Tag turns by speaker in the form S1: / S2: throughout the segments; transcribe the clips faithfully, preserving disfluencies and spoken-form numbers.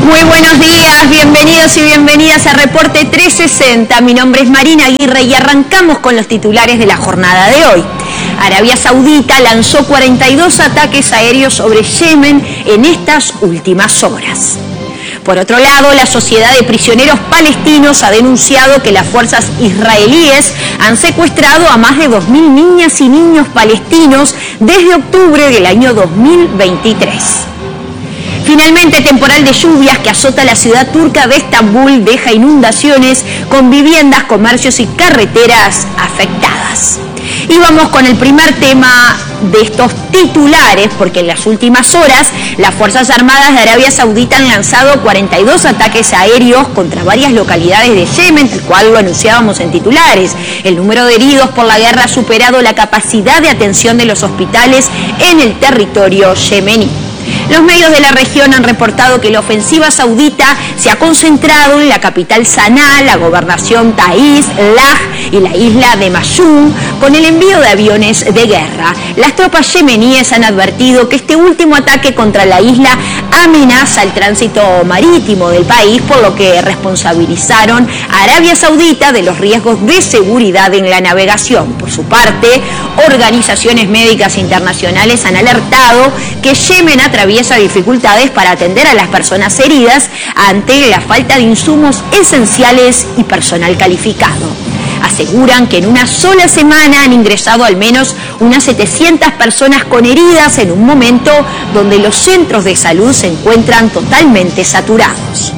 S1: Muy buenos días, bienvenidos y bienvenidas a Reporte trescientos sesenta. Mi nombre es Marina Aguirre y arrancamos con los titulares de la jornada de hoy. Arabia Saudita lanzó cuarenta y dos ataques aéreos sobre Yemen en estas últimas horas. Por otro lado, la Sociedad de Prisioneros Palestinos ha denunciado que las fuerzas israelíes han secuestrado a más de dos mil niñas y niños palestinos desde octubre del año dos mil veintitrés. Finalmente, temporal de lluvias que azota la ciudad turca de Estambul deja inundaciones con viviendas, comercios y carreteras afectadas. Y vamos con el primer tema de estos titulares, porque en las últimas horas las Fuerzas Armadas de Arabia Saudita han lanzado cuarenta y dos ataques aéreos contra varias localidades de Yemen, tal cual lo anunciábamos en titulares. El número de heridos por la guerra ha superado la capacidad de atención de los hospitales en el territorio yemení. Los medios de la región han reportado que la ofensiva saudita se ha concentrado en la capital Saná, la gobernación Taiz, Laj y la isla de Mayún, con el envío de aviones de guerra. Las tropas yemeníes han advertido que este último ataque contra la isla amenaza el tránsito marítimo del país, por lo que responsabilizaron a Arabia Saudita de los riesgos de seguridad en la navegación. Por su parte, organizaciones médicas internacionales han alertado que Yemen atraviesa dificultades para atender a las personas heridas ante la falta de insumos esenciales y personal calificado. Aseguran que en una sola semana han ingresado al menos unas setecientas personas con heridas en un momento donde los centros de salud se encuentran totalmente saturados.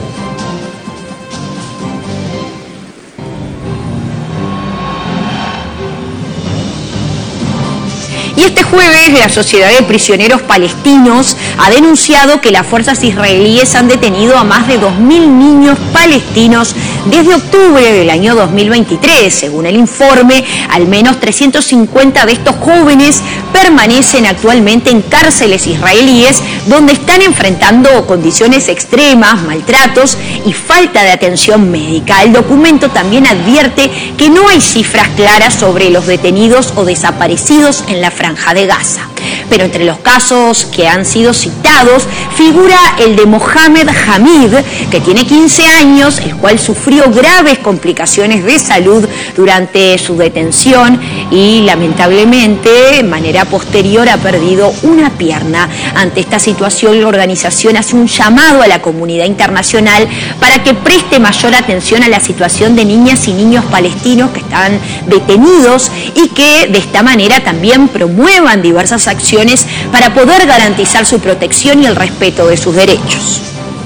S1: Y este jueves la Sociedad de Prisioneros Palestinos ha denunciado que las fuerzas israelíes han detenido a más de dos mil niños palestinos desde octubre del año dos mil veintitrés. Según el informe, al menos trescientos cincuenta de estos jóvenes permanecen actualmente en cárceles israelíes, donde están enfrentando condiciones extremas, maltratos y falta de atención médica. El documento también advierte que no hay cifras claras sobre los detenidos o desaparecidos en la Franja de Gaza. Pero entre los casos que han sido citados figura el de Mohamed Hamid, que tiene quince años, el cual sufrió graves complicaciones de salud durante su detención y lamentablemente de manera posterior ha perdido una pierna. Ante esta situación, la organización hace un llamado a la comunidad internacional para que preste mayor atención a la situación de niñas y niños palestinos que están detenidos y que de esta manera también promuevan diversas acciones para poder garantizar su protección y el respeto de sus derechos.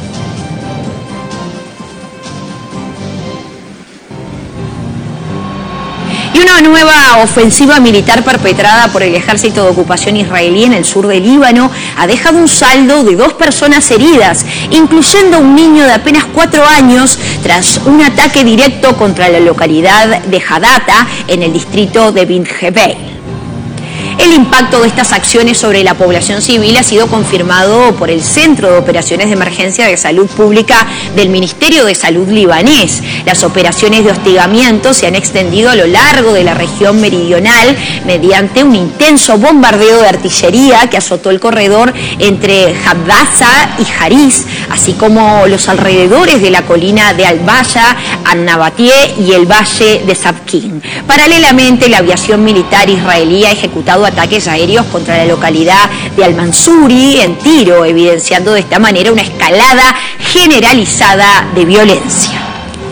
S1: Y una nueva ofensiva militar perpetrada por el Ejército de Ocupación Israelí en el sur del Líbano ha dejado un saldo de dos personas heridas, incluyendo un niño de apenas cuatro años, tras un ataque directo contra la localidad de Hadata en el distrito de Bint Jbeil. El impacto de estas acciones sobre la población civil ha sido confirmado por el Centro de Operaciones de Emergencia de Salud Pública del Ministerio de Salud libanés. Las operaciones de hostigamiento se han extendido a lo largo de la región meridional mediante un intenso bombardeo de artillería que azotó el corredor entre Hadasa y Haris, así como los alrededores de la colina de Al-Baya, An-Nabatieh y el valle de Sabkin. Paralelamente, la aviación militar israelí ha ejecutado ataques aéreos contra la localidad de Al-Mansuri en Tiro, evidenciando de esta manera una escalada generalizada de violencia.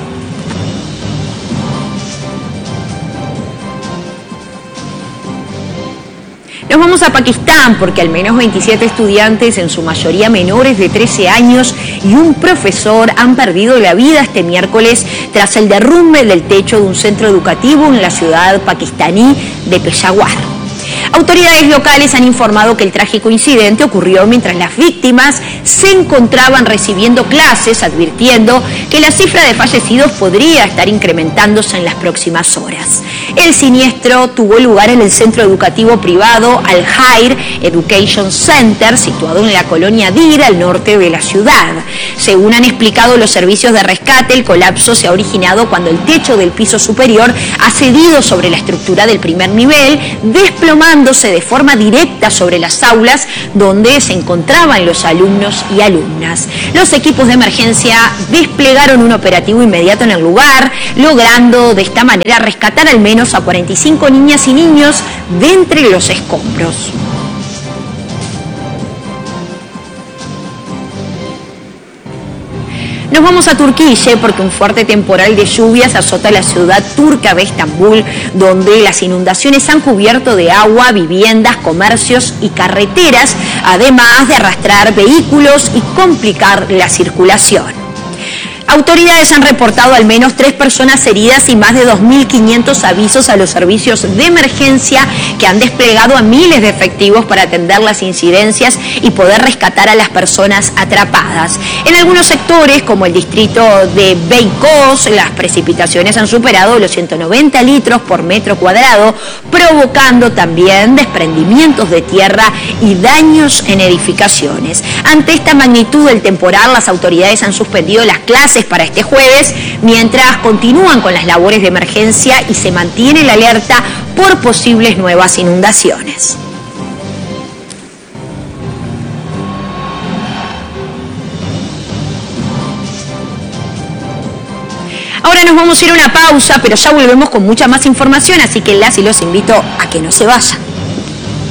S1: Nos vamos a Pakistán porque al menos veintisiete estudiantes, en su mayoría menores de trece años, y un profesor han perdido la vida este miércoles tras el derrumbe del techo de un centro educativo en la ciudad pakistaní de Peshawar. Autoridades locales han informado que el trágico incidente ocurrió mientras las víctimas se encontraban recibiendo clases, advirtiendo que la cifra de fallecidos podría estar incrementándose en las próximas horas. El siniestro tuvo lugar en el centro educativo privado Al-Khair Education Center, situado en la colonia Dir, al norte de la ciudad. Según han explicado los servicios de rescate, el colapso se ha originado cuando el techo del piso superior ha cedido sobre la estructura del primer nivel, desplomando derramándose de forma directa sobre las aulas donde se encontraban los alumnos y alumnas. Los equipos de emergencia desplegaron un operativo inmediato en el lugar, logrando de esta manera rescatar al menos a cuarenta y cinco niñas y niños de entre los escombros. Nos vamos a Turquía porque un fuerte temporal de lluvias azota la ciudad turca de Estambul, donde las inundaciones han cubierto de agua viviendas, comercios y carreteras, además de arrastrar vehículos y complicar la circulación. Autoridades han reportado al menos tres personas heridas y más de dos mil quinientos avisos a los servicios de emergencia que han desplegado a miles de efectivos para atender las incidencias y poder rescatar a las personas atrapadas. En algunos sectores, como el distrito de Beykoz, las precipitaciones han superado los ciento noventa litros por metro cuadrado, provocando también desprendimientos de tierra y daños en edificaciones. Ante esta magnitud del temporal, las autoridades han suspendido las clases para este jueves, mientras continúan con las labores de emergencia y se mantiene la alerta por posibles nuevas inundaciones. Ahora nos vamos a ir a una pausa, pero ya volvemos con mucha más información, así que las y los invito a que no se vayan.